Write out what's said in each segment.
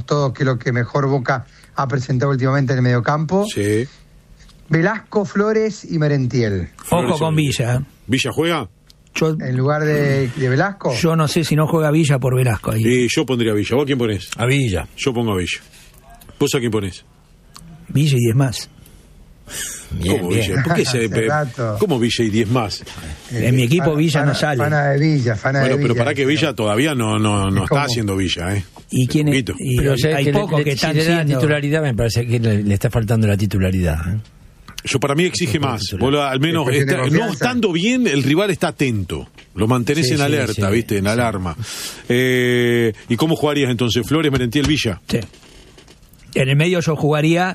todos que es lo que mejor Boca ha presentado últimamente en el mediocampo. Sí. Velasco, Flores y Merentiel. Ojo con Villa. ¿Villa juega? Yo, En lugar de Velasco. yo no sé si no juega Villa por Velasco ahí. Y yo pondría a Villa. ¿Vos quién ponés? A Villa. Yo pongo a Villa. ¿Vos a quién ponés? Villa y 10 más. Bien, ¿Cómo bien. Villa? ¿Por qué Hace rato. ¿Cómo Villa y 10 más? En mi equipo Villa no sale. Fana de Villa, Bueno, pero para que Villa todavía no ¿Cómo? está haciendo Villa, ¿eh? ¿Y quién es? Poquito. Y Pero hay pocos que están si le dan siendo... titularidad, me parece que le está faltando la titularidad. Yo para mí exige más. Vos al menos, Es cuestión de no confianza. estando bien, el rival está atento. Lo mantenés Sí, en sí, alerta, sí, ¿viste? En sí. alarma. ¿Y cómo jugarías entonces? ¿Flores, Merentiel, Villa? Sí. En el medio yo jugaría...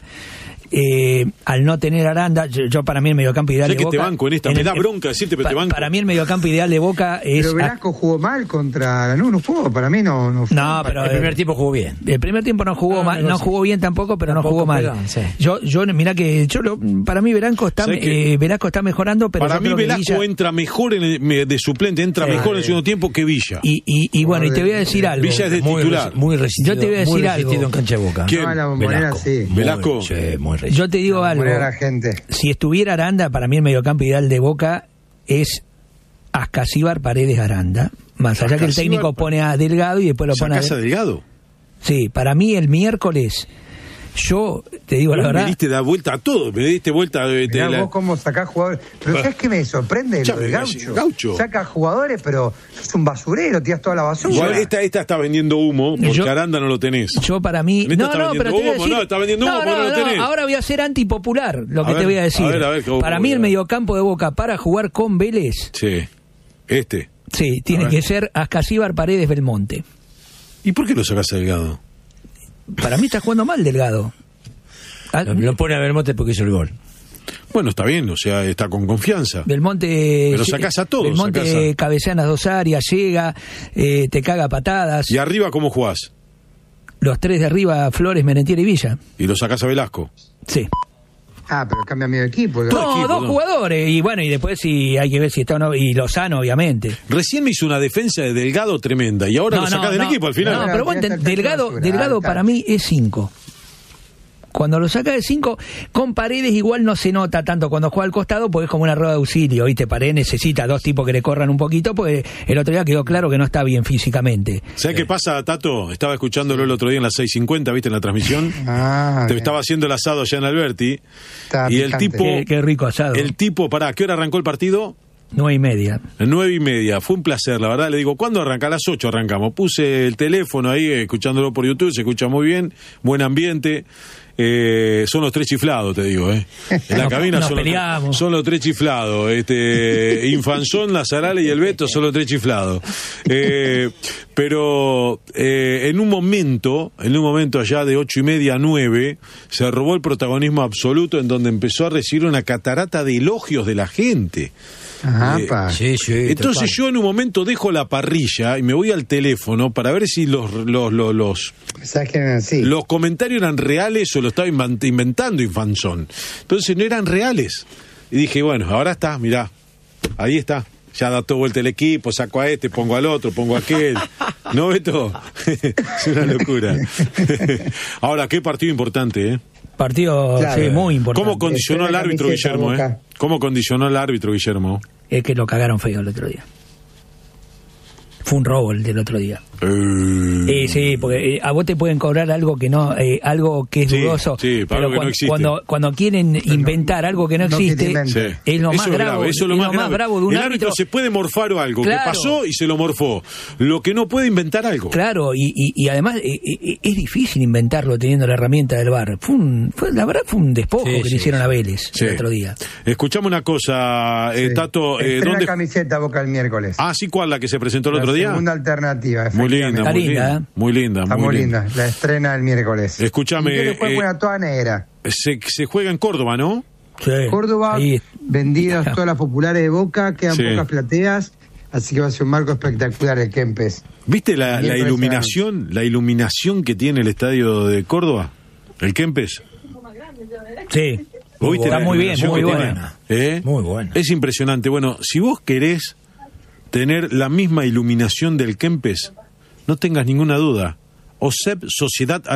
al no tener Aranda, yo para mí el mediocampo ideal Sé de que Boca... te banco en esta, me da bronca decirte, pero te banco. Para mí el mediocampo ideal de Boca es... Pero Velasco jugó mal contra Lanús, no jugó, para mí no fue. No, pero El primer tiempo jugó bien. el primer tiempo no jugó mal, no jugó bien tampoco, pero Tampoco, no jugó mal. pero, sí. Yo mirá que para mí Velasco está ¿Sabés qué? Velasco está mejorando, pero Para yo mí creo que Velasco Villa- entra mejor de suplente, entra mejor en el segundo tiempo que Villa. y bueno, y te voy a decir algo. Villa es de titular. Muy resistido. Yo te voy a decir muy algo. resistido en cancha de Boca. ¿Quién? No, a la Bombonera Velasco. sí. Velasco. Sí, muy resistido. Yo te digo algo. Poner a la gente. Si estuviera Aranda, para mí el mediocampo ideal de Boca es Ascasíbar, Paredes, Aranda. Más allá que el Ascasíbar, técnico pone a Delgado y después lo pone a... ¿Sacás a Delgado? Sí, para mí el miércoles, yo te digo la Me verdad... diste da vuelta a todo, me diste vuelta Mirá vos cómo sacás jugadores. Pero ¿sabes qué me sorprende? Lo de Gaucho. Saca jugadores, pero sos un basurero, tirás toda la basura. Igual esta está vendiendo humo, porque Yo- Aranda no lo tenés. Yo para mí... En esta está pero vendiendo te voy a humo, decir... no, está vendiendo humo porque no lo tenés. Ahora voy a ser antipopular, lo A que ver, te voy a decir. a ver, ¿cómo para voy mí a el ver? mediocampo de Boca para jugar con Vélez, Sí. sí, tiene A ver. que ser Ascasíbar, Paredes, Belmonte. ¿Y por qué lo sacás a Delgado? Para mí está jugando mal Delgado. Lo pone a Belmonte porque hizo el gol. Bueno, está bien, o sea, está con confianza. Belmonte... Pero sacás a todos, Belmonte sacás a- cabecea en las dos áreas, llega, te caga patadas. ¿Y arriba cómo jugás? Los tres de arriba, Flores, Merentiel y Villa. ¿Y lo sacás a Velasco? Sí. Pero cambia medio equipo. No, equipo, dos no. jugadores. Y bueno, y después sí hay que ver si está o no. Y Lozano, obviamente. Recién me hizo una defensa de Delgado tremenda y ahora lo sacás del equipo al final. No, pero vos Delgado para mí es 5. Cuando lo saca de 5, con Paredes igual no se nota tanto cuando juega al costado, porque es como una rueda de auxilio, ¿viste? Paredes necesita dos tipos que le corran un poquito, pues el otro día quedó claro que no está bien físicamente. ¿Sabes qué pasa, Tato? Estaba escuchándolo el otro día en las 6:50, ¿viste? En la transmisión. Te bien. estaba haciendo el asado allá en Alberti. Está Y el picante. tipo... Qué rico asado. El tipo, ¿a qué hora arrancó el partido? 9:30. 9:30, fue un placer, la verdad. Le digo, ¿cuándo arranca? A las 8 arrancamos. Puse el teléfono ahí, escuchándolo por YouTube, se escucha muy bien, buen ambiente. Son los tres chiflados, te digo, En la cabina nos son peleamos. los tres chiflados. Infanzón, Lazarale y el Beto son los tres chiflados. Pero en un momento allá de 8:30 a 9, se robó el protagonismo absoluto, en donde empezó a recibir una catarata de elogios de la gente. Sí, Entonces total. yo en un momento dejo la parrilla y me voy al teléfono para ver si los ¿Sabes que eran así? los comentarios eran reales o lo estaba inventando Infanzón. Entonces no eran reales. Y dije, bueno, ahora está, mirá, ahí está. Ya da todo vuelta el equipo, saco a este, pongo al otro, pongo a aquel. ¿No, Beto? Es una locura. Ahora, qué partido importante, ¿eh? Partido Claro. sí, muy importante. ¿Cómo condicionó el árbitro Camiseta, Guillermo, Boca. ¿Cómo condicionó el árbitro Guillermo? Es que lo cagaron feo el otro día. Fue un robo el del otro día. Sí, porque a vos te pueden cobrar algo que no, algo que es Sí, dudoso. sí, para pero algo que no existe. cuando quieren inventar algo que no no que te existe, inventen. Sí. es lo Eso más es bravo. grave, eso es lo más grave. bravo de un el árbitro se puede morfar o algo Claro. que pasó y se lo morfó. Lo que no puede inventar algo. Claro, y además es difícil inventarlo teniendo la herramienta del VAR. La verdad fue un despojo Sí, que sí, le hicieron a Vélez Sí. el otro día. Escuchame una cosa, Tato. Estrena ¿Dónde? camiseta Boca el miércoles. Ah, sí, ¿cuál? ¿La que se presentó el La otro día? segunda alternativa. Muy linda, Está muy linda, linda. Muy linda, Está muy linda. La estrena el miércoles. Escúchame, Y después buena toda negra. Se juega en Córdoba, ¿no? Sí. Córdoba, Ahí. vendidas todas las populares de Boca, quedan Sí. pocas plateas, así que va a ser un marco espectacular el Kempes. ¿Viste la Bien iluminación que tiene el estadio de Córdoba? ¿El Kempes? Sí. ¿Vos viste Está la muy bien, iluminación muy que buena. tiene? Muy buena. Es impresionante. Bueno, si vos querés tener la misma iluminación del Kempes, no tengas ninguna duda. OSEP Sociedad